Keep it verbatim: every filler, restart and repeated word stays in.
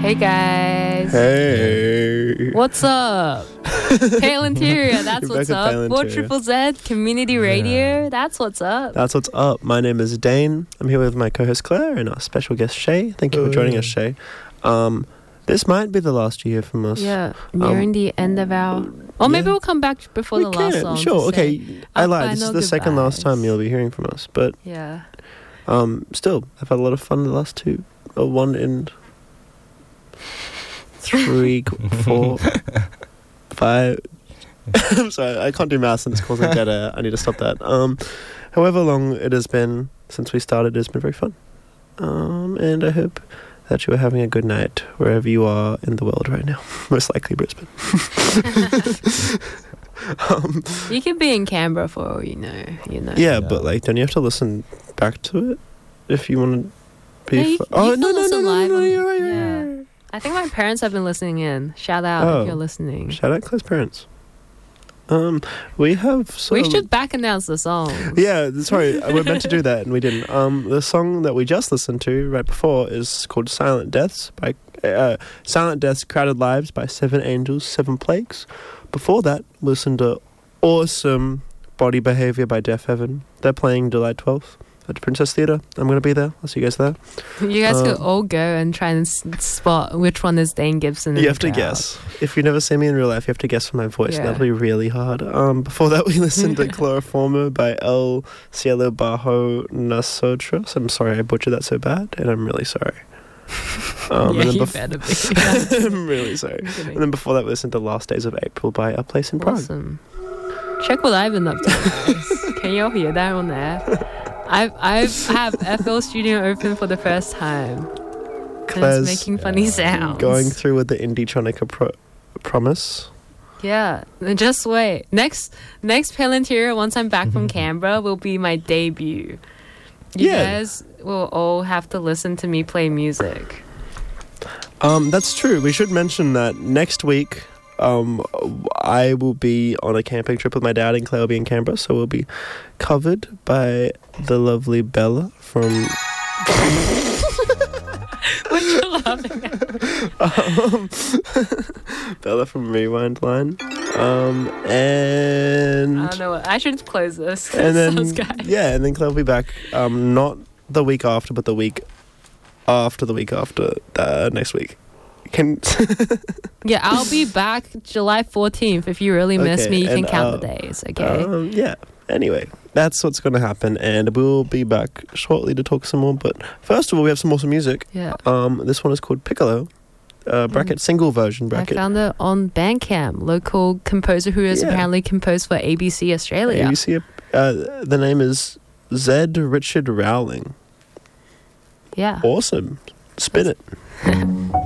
Hey guys. Hey. What's up? Pale Interior, that's You're what's back at up. Pale four Interior. Triple Z Community Radio, that's what's up. That's what's up. My name is Dane. I'm here with my co-host Claire and our special guest Shay. Thank you for joining us, Shay. Um, this might be the last you hear from us. Yeah, nearing Um, the end of our... Or maybe yeah. we'll come back before we the can. last song. to Sure, okay. say I our lied. This is final the second last goodbyes. time you'll be hearing from us. But Yeah. um, still, I've had a lot of fun the last two. Uh, one and three, four, five. I'm sorry, I can't do maths and it's causing dead air. I need to stop that. Um, however long it has been since we started, it's been very fun. Um, and I hope that you are having a good night wherever you are in the world right now. Most likely Brisbane. um, You could be in Canberra for all you know, you know. yeah, but like, don't you have to listen back to it if you want to be? No, you- fu- you oh can no, no, no, listen no, live no, on- you're right, you're yeah. right. I think my parents have been listening in. Shout out Oh. if you're listening. Shout out Claire's parents. Um, we have. Some, We should back announce the song. Yeah, sorry, we're meant to do that and we didn't. Um, the song that we just listened to right before is called "Silent Deaths" by uh, "Silent Deaths, Crowded Lives" by Seven Angels, Seven Plagues. Before that, listen to awesome "Body Behavior" by Deaf Heaven. They're playing July twelfth at the Princess Theatre. I'm gonna be there. I'll see you guys there. You guys could Um, all go and try and s- spot which one is Dane Gibson. in You the have to crowd. guess. If you never see me in real life, you have to guess from my voice. Yeah. That'll be really hard. Um, before that, we listened to Chloroforma by El Cielo Bajo Nosotros. I'm sorry I butchered that so bad, and I'm really sorry. Um, Yeah, and then you bef- better be. I'm really sorry. I'm kidding. And then before that, we listened to Last Days of April by A Place in Prague. Awesome. Check what I've been up to, guys. Can you all hear that on there? I've I've have F L Studio open for the first time. And Claire's it's making funny sounds. going through with the Indie-tronica pro- promise. Yeah. And just wait. Next next Pale Interior, once I'm back from Canberra, will be my debut. You Yeah. guys will all have to listen to me play music. Um, that's true. We should mention that next week, um, I will be on a camping trip with my dad, and Claire will be in Canberra, so we'll be covered by the lovely Bella from What you laughing at? um, Bella from Rewind Line, um, and I don't know what. I should close this. and then Sounds good. yeah, and then Claire will be back. Um, not the week after, but the week after the week after uh, next week. Can Yeah, I'll be back July fourteenth. If you really miss Okay, me, you can and, count uh, the days, okay? Um, yeah. Anyway, that's what's going to happen, and we'll be back shortly to talk some more. But first of all, we have some awesome music. yeah. Um, this one is called Piccolo, uh, bracket single version I bracket. found it on Bandcamp, local composer who has Yeah. apparently composed for A B C Australia. You see, uh, the name is Zed Richard Rowling. Yeah. Awesome. Spin it.